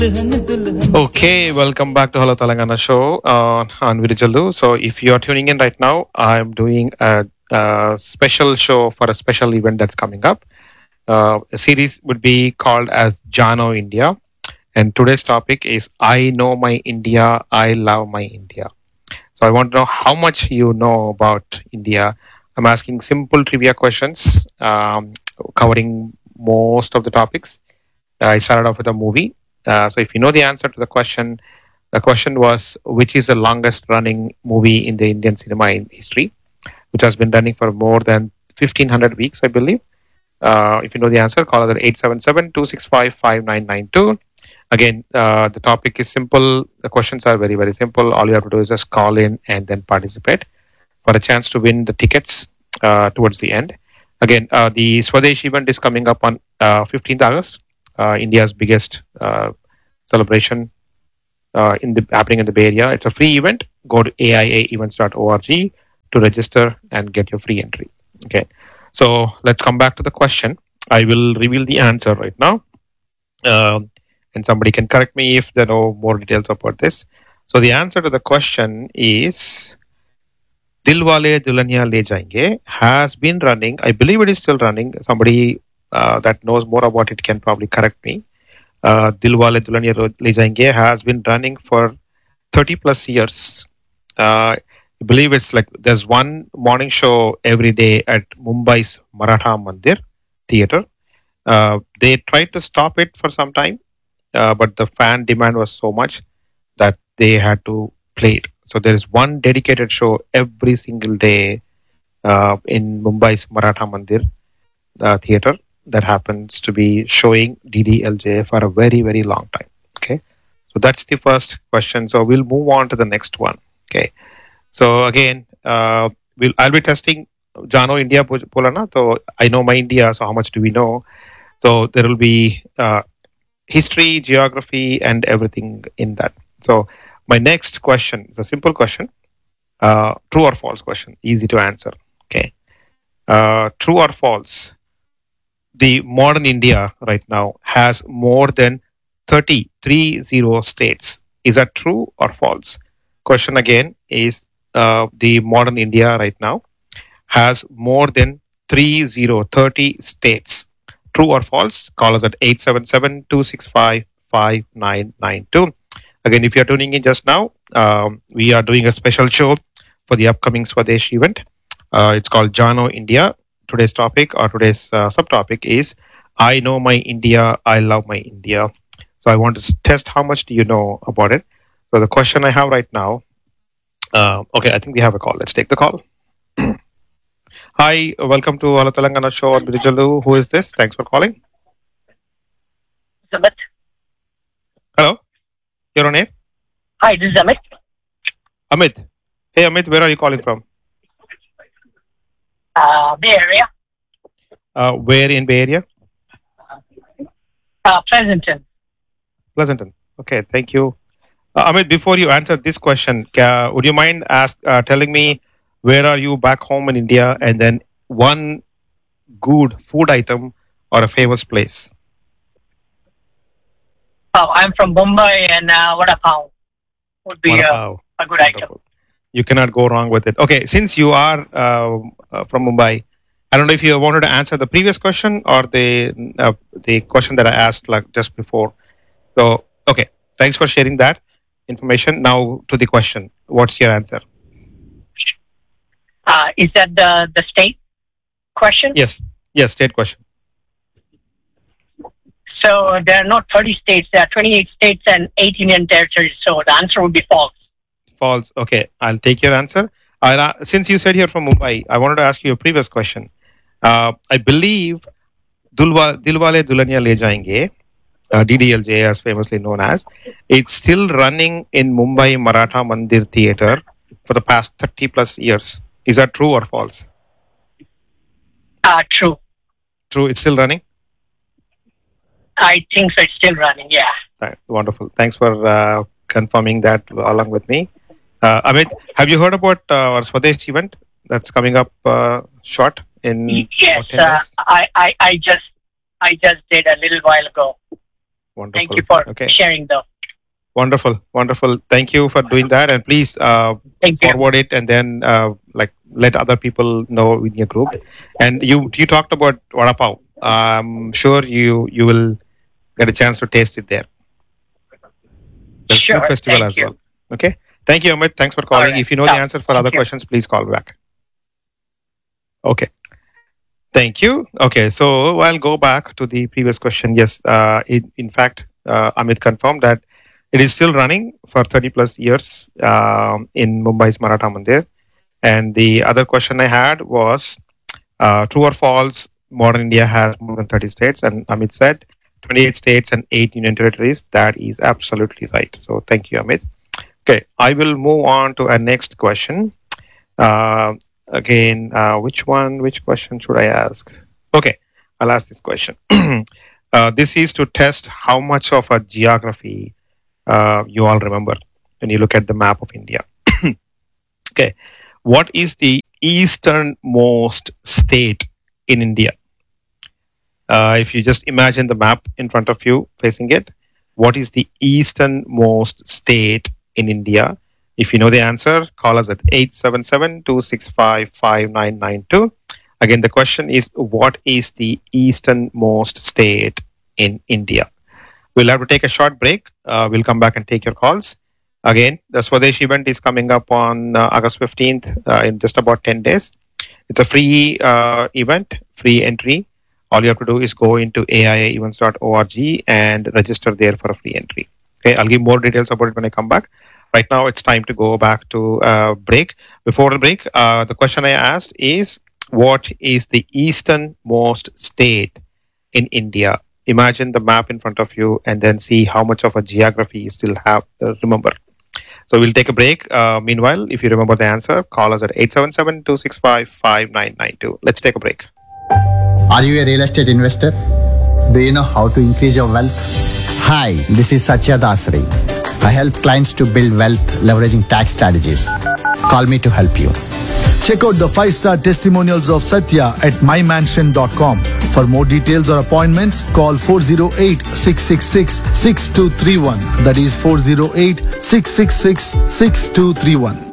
Okay, welcome back to Hello Telangana show on Virijalu. So, if you are tuning in right now, I'm doing a special show for a special event that's coming up. A series would be called as Jano India, and today's topic is I know my India, I love my India. So, I want to know how much you know about India. I'm asking simple trivia questions covering most of the topics. I started off with a movie. So if you know the answer to the question was which is the longest running movie in the Indian cinema in history, which has been running for more than 1500 weeks, I believe. If you know the answer, call us at 877-265-5992. Again, the topic is simple. The questions are very, very simple. All you have to do is just call in and then participate for a chance to win the tickets towards the end. Again, the Swadesh event is coming up on 15th August. India's biggest celebration happening in the Bay Area. It's a free event. Go to aiaevents.org to register and get your free entry. Okay, so let's come back to the question. I will reveal the answer right now, and somebody can correct me if they know more details about this. So the answer to the question is Dilwale Dulhania Le Jayenge has been running. I believe it is still running. Somebody that knows more about it can probably correct me. Dilwale Dulhania Le Jayenge has been running for 30 plus years. I believe it's like there's one morning show every day at Mumbai's Maratha Mandir theater. They tried to stop it for some time, but the fan demand was so much that they had to play it. So there is one dedicated show every single day in Mumbai's Maratha Mandir theater that happens to be showing DDLJ for a very, very long time. Okay. So that's the first question. So we'll move on to the next one. Okay. So again, I'll be testing Jano India Polana. So I know my India. So how much do we know? So there will be history, geography, and everything in that. So my next question is a simple question. True or false question. Easy to answer. Okay. True or false? The modern India right now has more than 30 states. Is that true or false? Question again is the modern India right now has more than 30 states. True or false? Call us at 877-265-5992. Again, if you're tuning in just now, we are doing a special show for the upcoming Swadesh event. It's called Jano India. Today's topic or today's subtopic is I know my India, I love my India. So I want to test how much do you know about it. So the question I have right now, okay, I think we have a call. Let's take the call. Hi, welcome to Hello Telangana show on Virijalu. Who is this? Thanks for calling. Amit. Hello, you're on air. Hi, this is Amit. Amit. Hey, Amit, where are you calling from? Bay Area. Where in Bay Area? Pleasanton. Pleasanton. Okay, thank you. Amit, before you answer this question, would you mind telling me where are you back home in India and then one good food item or a famous place? I'm from Mumbai and Vada Pav would be a good item. You cannot go wrong with it. Okay, since you are from Mumbai, I don't know if you wanted to answer the previous question or the question that I asked like just before. So, okay, thanks for sharing that information. Now to the question. What's your answer? Is that the state question? Yes, state question. So there are not 30 states. There are 28 states and 8 union territories. So the answer would be false. False. Okay, I'll take your answer. Since you said you're from Mumbai, I wanted to ask you a previous question. I believe Dilwale Dulhania Le Jayenge, DDLJ as famously known as, it's still running in Mumbai Maratha Mandir Theatre for the past 30 plus years. Is that true or false? True. True, it's still running? I think so, it's still running, yeah. Right, wonderful. Thanks for confirming that along with me. Amit, have you heard about our Swadesh event that's coming up short in? Yes, I just did a little while ago. Wonderful. Thank you for sharing the. Wonderful. Thank you for doing that, and please forward it, and then let other people know in your group. And you talked about vada pav. I'm sure you will get a chance to taste it there. There's food festival as well. Okay. Thank you, Amit. Thanks for calling. Right. If you know the answer for other questions, please call back. Okay. Thank you. Okay. So I'll go back to the previous question. Yes. In fact, Amit confirmed that it is still running for 30 plus years in Mumbai's Maratha Mandir. And the other question I had was true or false, modern India has more than 30 states. And Amit said 28 states and 8 union territories. That is absolutely right. So thank you, Amit. Okay, I will move on to our next question. Which question should I ask? Okay, I'll ask this question. This is to test how much of a geography you all remember when you look at the map of India. Okay, what is the easternmost state in India? If you just imagine the map in front of you facing it, what is the easternmost state in India? If you know the answer, call us at 877-265-5992. Again, the question is, what is the easternmost state in India? We'll have to take a short break. We'll come back and take your calls. Again, the Swadesh event is coming up on August 15th in just about 10 days. It's a free event, free entry. All you have to do is go into aiaevents.org and register there for a free entry. Okay, I'll give more details about it when I come back. Right now, it's time to go back to break. Before the break, the question I asked is, what is the easternmost state in India? Imagine the map in front of you and then see how much of a geography you still have to remember. So we'll take a break. Meanwhile, if you remember the answer, call us at 877-265-5992. Let's take a break. Are you a real estate investor? Do you know how to increase your wealth? Hi, this is Satya Dasari. I help clients to build wealth leveraging tax strategies. Call me to help you. Check out the 5-star testimonials of Satya at mymansion.com. For more details or appointments, call 408-666-6231. That is 408-666-6231.